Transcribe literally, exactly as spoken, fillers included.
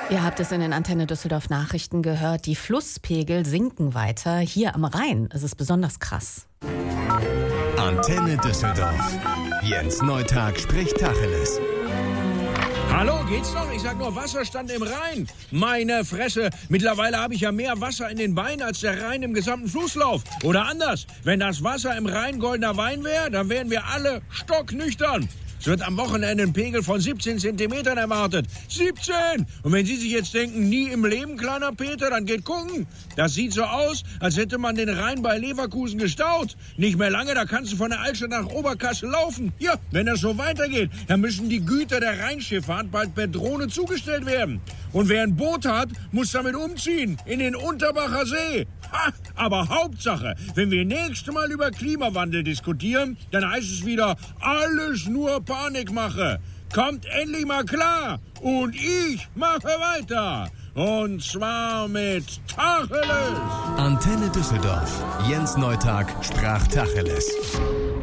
Ihr habt es in den Antenne Düsseldorf Nachrichten gehört, die Flusspegel sinken weiter. Hier am Rhein ist es besonders krass. Antenne Düsseldorf. Jens Neutag spricht Tacheles. Hallo, geht's noch? Ich sag nur Wasserstand im Rhein. Meine Fresse, mittlerweile habe ich ja mehr Wasser in den Beinen als der Rhein im gesamten Flusslauf. Oder anders, wenn das Wasser im Rhein goldener Wein wäre, dann wären wir alle stocknüchtern. Es wird am Wochenende ein Pegel von siebzehn Zentimetern erwartet. siebzehn! Und wenn Sie sich jetzt denken, nie im Leben, kleiner Peter, dann geht gucken. Das sieht so aus, als hätte man den Rhein bei Leverkusen gestaut. Nicht mehr lange, da kannst du von der Altstadt nach Oberkassel laufen. Ja, wenn das so weitergeht, dann müssen die Güter der Rheinschifffahrt bald per Drohne zugestellt werden. Und wer ein Boot hat, muss damit umziehen, in den Unterbacher See. Ha, aber Hauptsache, wenn wir nächstes Mal über Klimawandel diskutieren, dann heißt es wieder, alles nur Panikmache. Kommt endlich mal klar und ich mache weiter. Und zwar mit Tacheles. Antenne Düsseldorf. Jens Neutag sprach Tacheles.